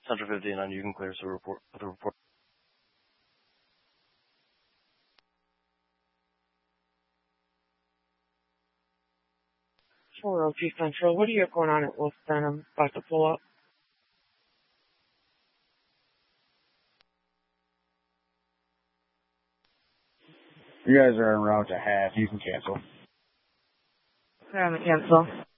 Central 59, you can clear the report. The report. 402 Central, what do you have going on at Wilson? I'm about to pull up. You guys are en route to half. You can cancel. Okay, I'm going to cancel.